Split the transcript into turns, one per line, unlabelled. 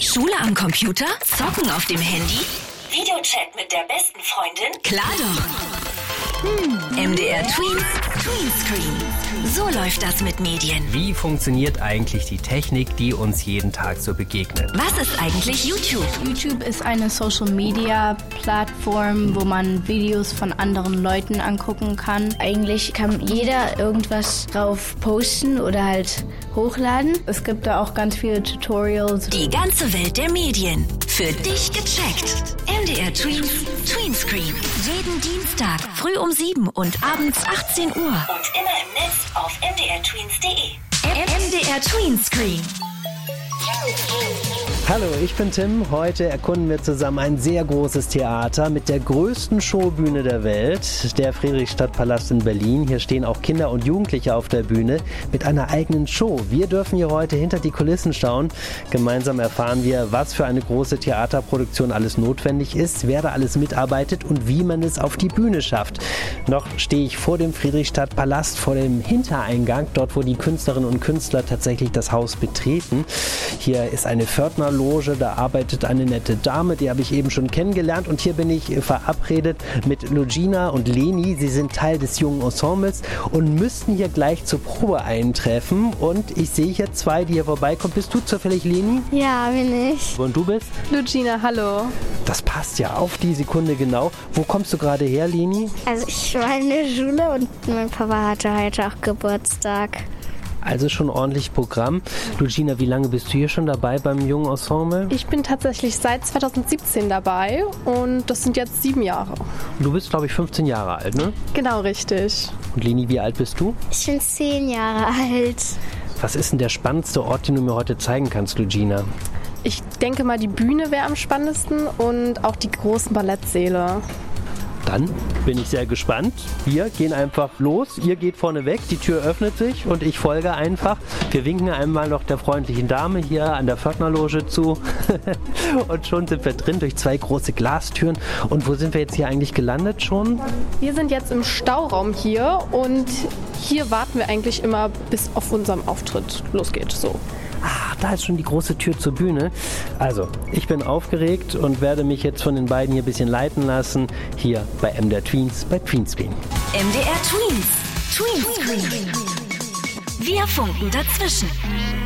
Schule am Computer? Zocken auf dem Handy? Videochat mit der besten Freundin? Klar doch! MDR Tweens, Tweenscreen. So läuft das mit Medien.
Wie funktioniert eigentlich die Technik, die uns jeden Tag so begegnet?
Was ist eigentlich YouTube?
YouTube ist eine Social-Media-Plattform, wo man Videos von anderen Leuten angucken kann.
Eigentlich kann jeder irgendwas drauf posten oder halt hochladen.
Es gibt da auch ganz viele Tutorials.
Die ganze Welt der Medien. Für dich gecheckt. MDR Tweens, Tweenscreen. Jeden Dienstag früh um 7 und abends 18 Uhr. Und immer im Netz auf mdrtweens.de. MDR Tweenscreen.
Hallo, ich bin Tim. Heute erkunden wir zusammen ein sehr großes Theater mit der größten Showbühne der Welt, der Friedrichstadtpalast in Berlin. Hier stehen auch Kinder und Jugendliche auf der Bühne mit einer eigenen Show. Wir dürfen hier heute hinter die Kulissen schauen. Gemeinsam erfahren wir, was für eine große Theaterproduktion alles notwendig ist, wer da alles mitarbeitet und wie man es auf die Bühne schafft. Noch stehe ich vor dem Friedrichstadtpalast, vor dem Hintereingang, dort wo die Künstlerinnen und Künstler tatsächlich das Haus betreten. Hier ist eine Pförtnerloge, da arbeitet eine nette Dame, die habe ich eben schon kennengelernt, und hier bin ich verabredet mit Luigina und Leni. Sie sind Teil des jungen Ensembles und müssten hier gleich zur Probe eintreffen, und ich sehe hier zwei, die hier vorbeikommen. Bist du zufällig Leni?
Ja, bin ich.
Und du bist?
Luigina, hallo.
Das passt ja auf die Sekunde genau. Wo kommst du gerade her, Leni?
Also ich war in der Schule und mein Papa hatte heute auch Geburtstag.
Also schon ordentlich Programm. Luigina, wie lange bist du hier schon dabei beim jungen Ensemble?
Ich bin tatsächlich seit 2017 dabei und das sind jetzt 7 Jahre.
Du bist, glaube ich, 15 Jahre alt, ne?
Genau, richtig.
Und Leni, wie alt bist du?
Ich bin 10 Jahre alt.
Was ist denn der spannendste Ort, den du mir heute zeigen kannst, Luigina?
Ich denke mal, die Bühne wäre am spannendsten und auch die großen Ballettsäle.
Dann bin ich sehr gespannt. Wir gehen einfach los. Ihr geht vorne weg, die Tür öffnet sich und ich folge einfach. Wir winken einmal noch der freundlichen Dame hier an der Pförtnerloge zu. Und schon sind wir drin durch 2 große Glastüren. Und wo sind wir jetzt hier eigentlich gelandet schon?
Wir sind jetzt im Stauraum hier und hier warten wir eigentlich immer, bis auf unserem Auftritt losgeht. So.
Ah, da ist schon die große Tür zur Bühne. Also, ich bin aufgeregt und werde mich jetzt von den beiden hier ein bisschen leiten lassen. Hier bei MDR Tweens, bei Tweenscreen.
MDR Tweens, Tweenscreen. Wir funken dazwischen.